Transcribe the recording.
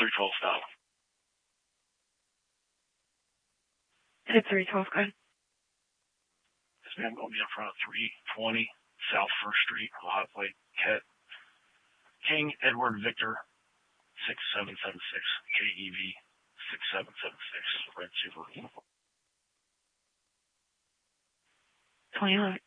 312 stop. Hit 312, good. Yes, ma'am, going to be in front of 320 South 1st Street, Ohio Plate, King Edward Victor 6776, KEV 6776, red Subaru. 21.